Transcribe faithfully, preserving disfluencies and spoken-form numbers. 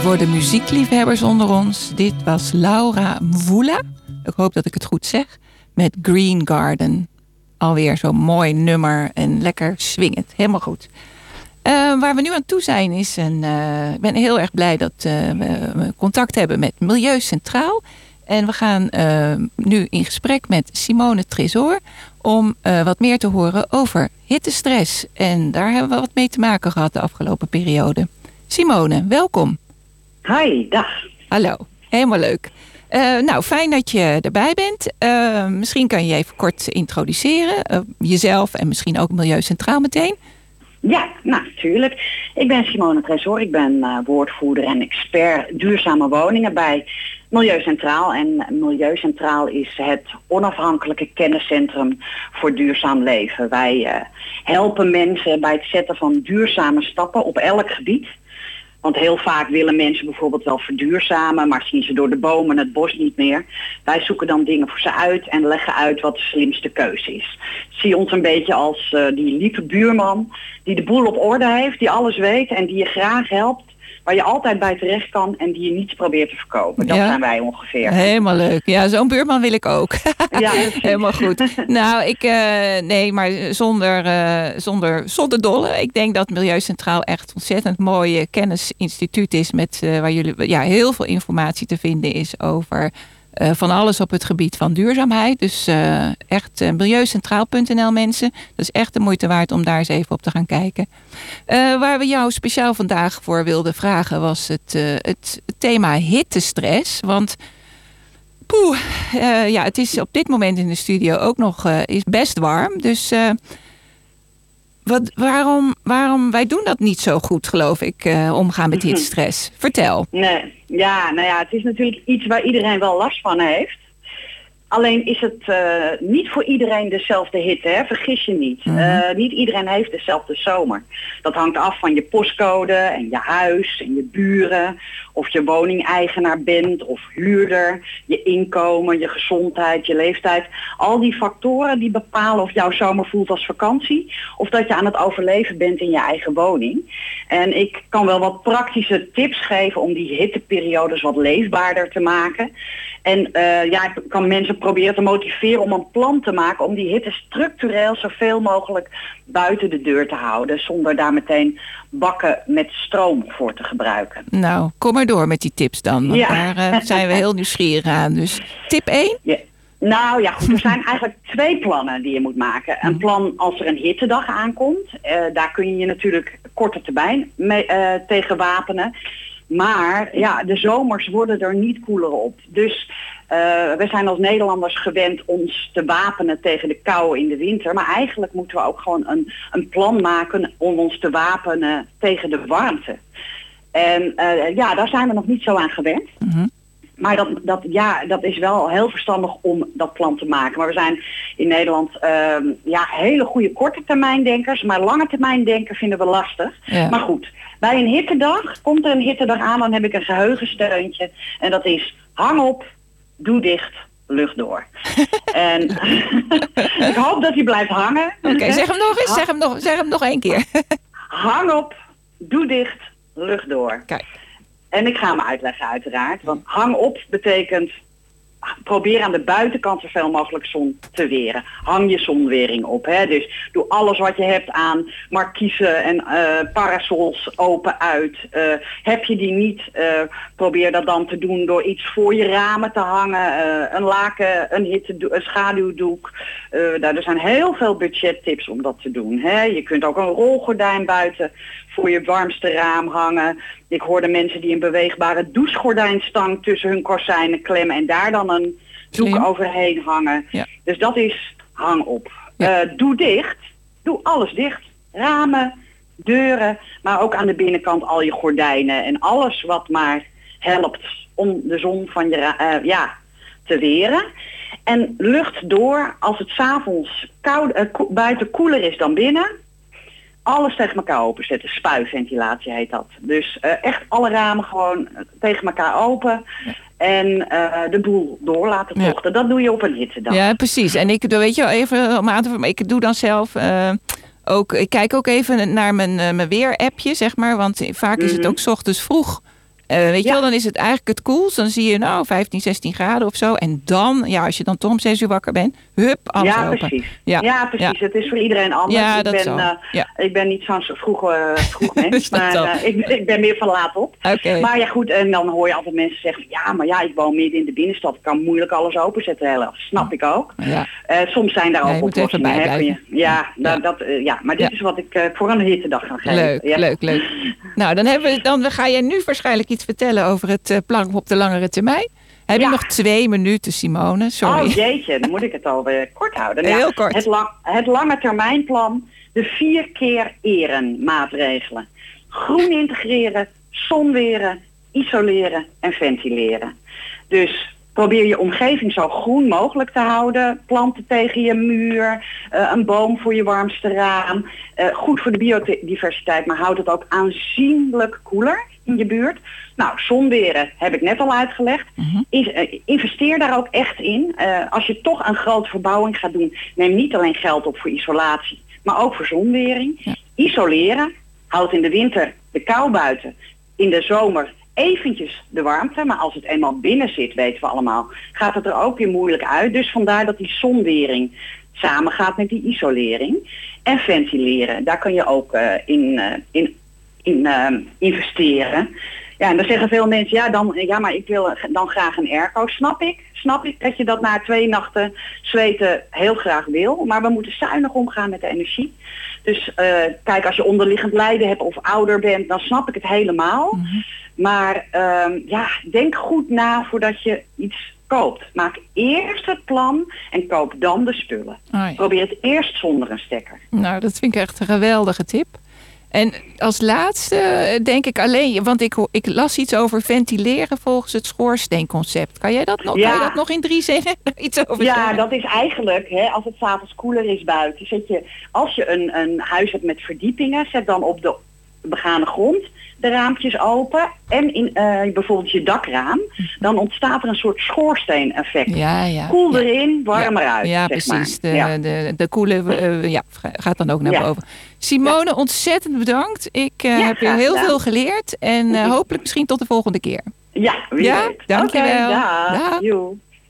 voor de muziekliefhebbers onder ons. Dit was Laura Mvula. Ik hoop dat ik het goed zeg. Met Green Garden. Alweer zo'n mooi nummer en lekker swingend. Helemaal goed. Uh, waar we nu aan toe zijn is... Een, uh, ik ben heel erg blij dat uh, we contact hebben met Milieu Centraal. En we gaan uh, nu in gesprek met Simone Tresor... om uh, wat meer te horen over hittestress. En daar hebben we wat mee te maken gehad de afgelopen periode. Simone, welkom. Hi, dag. Hallo, helemaal leuk. Uh, nou, fijn dat je erbij bent. Uh, misschien kan je je even kort introduceren. Uh, jezelf en misschien ook Milieu Centraal meteen. Ja, nou, natuurlijk. Ik ben Simone Tresor. Ik ben uh, woordvoerder en expert duurzame woningen bij Milieu Centraal. En Milieu Centraal is het onafhankelijke kenniscentrum voor duurzaam leven. Wij uh, helpen mensen bij het zetten van duurzame stappen op elk gebied. Want heel vaak willen mensen bijvoorbeeld wel verduurzamen, maar zien ze door de bomen het bos niet meer. Wij zoeken dan dingen voor ze uit en leggen uit wat de slimste keuze is. Zie ons een beetje als uh, die lieve buurman die de boel op orde heeft, die alles weet en die je graag helpt. Waar je altijd bij terecht kan en die je niets probeert te verkopen. Dat ja. zijn wij ongeveer. Helemaal leuk. Ja, zo'n buurman wil ik ook. Ja, helemaal goed. Nou, ik, uh, nee, maar zonder, uh, zonder, zonder dolle. Ik denk dat Milieu Centraal echt ontzettend mooi kennisinstituut is. Met, uh, waar jullie ja, heel veel informatie te vinden is over uh, van alles op het gebied van duurzaamheid. Dus uh, echt uh, milieucentraal punt n l mensen. Dat is echt de moeite waard om daar eens even op te gaan kijken. Uh, waar we jou speciaal vandaag voor wilden vragen was het, uh, het thema hittestress. Want poeh, uh, ja, het is op dit moment in de studio ook nog uh, is best warm. Dus uh, wat, waarom, waarom, wij doen dat niet zo goed, geloof ik, uh, omgaan met hittestress. Vertel. Nee, ja, nou ja, het is natuurlijk iets waar iedereen wel last van heeft. Alleen is het uh, niet voor iedereen dezelfde hitte, hè? Vergis je niet. Mm-hmm. Uh, niet iedereen heeft dezelfde zomer. Dat hangt af van je postcode en je huis en je buren. Of je woningeigenaar bent of huurder. Je inkomen, je gezondheid, je leeftijd. Al die factoren die bepalen of jouw zomer voelt als vakantie. Of dat je aan het overleven bent in je eigen woning. En ik kan wel wat praktische tips geven om die hitteperiodes wat leefbaarder te maken. En uh, ja, ik kan mensen proberen te motiveren om een plan te maken om die hitte structureel zoveel mogelijk buiten de deur te houden. Zonder daar meteen bakken met stroom voor te gebruiken. Nou, kom maar door met die tips dan. Want ja. daar uh, zijn we heel nieuwsgierig aan. Dus tip één? Ja. Nou ja, goed, er zijn eigenlijk twee plannen die je moet maken. Een plan als er een hittedag aankomt. Uh, daar kun je je natuurlijk korte termijn mee, uh, tegen wapenen. Maar ja, de zomers worden er niet koeler op. Dus uh, we zijn als Nederlanders gewend ons te wapenen tegen de kou in de winter. Maar eigenlijk moeten we ook gewoon een, een plan maken om ons te wapenen tegen de warmte. En uh, ja, daar zijn we nog niet zo aan gewend. Mm-hmm. Maar dat, dat, ja, dat is wel heel verstandig om dat plan te maken. Maar we zijn in Nederland uh, ja, hele goede korte termijndenkers. Maar lange termijndenken vinden we lastig. Ja. Maar goed, bij een hittedag, komt er een hittedag aan, dan heb ik een geheugensteuntje. En dat is hang op, doe dicht, lucht door. En ik hoop dat hij blijft hangen. Oké, okay, zeg hem nog eens, zeg hem nog, zeg hem nog één keer. Hang op, doe dicht, lucht door. Kijk. En ik ga hem uitleggen uiteraard. Want hang op betekent probeer aan de buitenkant zoveel mogelijk zon te weren. Hang je zonwering op. Hè? Dus doe alles wat je hebt aan markiezen en uh, parasols open uit. Uh, heb je die niet, uh, probeer dat dan te doen door iets voor je ramen te hangen. Uh, een laken, een, hitte, een schaduwdoek. Uh, nou, er zijn heel veel budgettips om dat te doen. Hè? Je kunt ook een rolgordijn buiten voor je warmste raam hangen. Ik hoorde mensen die een beweegbare douchegordijnstang tussen hun kozijnen klemmen en daar dan een doek Slim. overheen hangen. Ja. Dus dat is hang op. Ja. Uh, doe dicht. Doe alles dicht. Ramen, deuren, maar ook aan de binnenkant al je gordijnen en alles wat maar helpt om de zon van je uh, ja, te weren. En lucht door als het 's avonds koud, uh, ko- buiten koeler is dan binnen. Alles tegen elkaar openzetten. Spuiventilatie heet dat. Dus uh, echt alle ramen gewoon tegen elkaar open. Ja. En uh, de boel door laten tochten. Ja. Dat doe je op een hittedag. Ja, precies. En ik doe, weet je, even om aan te vermelden, ik doe dan zelf uh, ook, ik kijk ook even naar mijn, uh, mijn weer-appje, zeg maar. Want vaak is het ook 's ochtends vroeg Uh, weet je ja. wel, dan is het eigenlijk het koelst. Dan zie je nou vijftien, zestien graden of zo. En dan, ja, als je dan toch om zes uur wakker bent, hup, alles ja, open. Precies. Ja, ja, precies. Ja. Het is voor iedereen anders. Ja, ik, dat ben, zo. Uh, ja. ik ben niet zo'n vroeg, uh, vroeg mens, maar uh, ik, ik ben meer van laat op. Okay. Maar ja goed, en dan hoor je altijd mensen zeggen, ja, maar ja, ik woon midden in de binnenstad. Ik kan moeilijk alles openzetten. Heel, snap ik ook. Ja. Uh, soms zijn daar ja, ook oplossingen. Hè, je, ja, ja. Dat, uh, ja, maar dit ja. is wat ik uh, voor een hittedag ga geven. Leuk, ja. leuk, leuk. Nou, dan, hebben we, dan ga jij nu waarschijnlijk iets vertellen over het uh, plan op de langere termijn. Heb je ja. nog twee minuten, Simone? Sorry. Oh jeetje, dan moet ik het alweer kort houden. Heel ja, kort. Het, lang, het lange termijnplan, de vier keer eren maatregelen. Groen integreren, zonweren, isoleren en ventileren. Dus probeer je omgeving zo groen mogelijk te houden. Planten tegen je muur, uh, een boom voor je warmste raam. Uh, goed voor de biodiversiteit, maar houd het ook aanzienlijk koeler in je buurt. Nou, zonweren heb ik net al uitgelegd. Uh-huh. In, uh, investeer daar ook echt in. Uh, als je toch een grote verbouwing gaat doen, neem niet alleen geld op voor isolatie, maar ook voor zonwering. Ja. Isoleren, houd in de winter de kou buiten. In de zomer eventjes de warmte, maar als het eenmaal binnen zit, weten we allemaal, gaat het er ook weer moeilijk uit. Dus vandaar dat die zonwering samen gaat met die isolering. En ventileren, daar kun je ook uh, in, uh, in, in uh, investeren. Ja, en dan zeggen veel mensen, ja, dan, ja, maar ik wil dan graag een airco. Snap ik, snap ik dat je dat na twee nachten zweten heel graag wil. Maar we moeten zuinig omgaan met de energie. Dus uh, kijk, als je onderliggend lijden hebt of ouder bent, dan snap ik het helemaal. Mm-hmm. Maar uh, ja, denk goed na voordat je iets koopt. Maak eerst het plan en koop dan de spullen. Oh ja. Probeer het eerst zonder een stekker. Nou, dat vind ik echt een geweldige tip. En als laatste denk ik alleen, want ik, ik las iets over ventileren volgens het schoorsteenconcept. Kan jij dat nog, ja. kan je dat nog in drie zinnen iets over ja, zeggen? Ja, dat is eigenlijk, hè, als het 's avonds koeler is buiten, zet je, als je een, een huis hebt met verdiepingen, zet dan op de begane grond de raampjes open en in uh, bijvoorbeeld je dakraam, dan ontstaat er een soort schoorsteen-effect. Ja, ja, Koel ja. erin, warm ja, eruit. Ja, zeg precies. Maar. De, ja. de, de koele uh, ja, gaat dan ook naar ja. boven. Simone, ja. ontzettend bedankt. Ik uh, ja, heb weer heel veel geleerd en uh, hopelijk misschien tot de volgende keer. Ja, wie ja? weet. Dankjewel. Okay, dag. Dag.